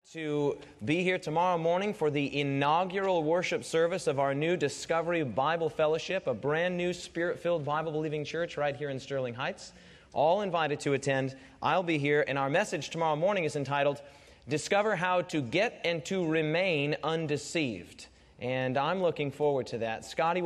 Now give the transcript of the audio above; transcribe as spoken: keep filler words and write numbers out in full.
To be here tomorrow morning for the inaugural worship service of our new Discovery Bible Fellowship, a brand new Spirit-filled Bible-believing church right here in Sterling Heights. All invited to attend. I'll be here, and our message tomorrow morning is entitled, Discover How to Get and to Remain Undeceived. And I'm looking forward to that. Scotty will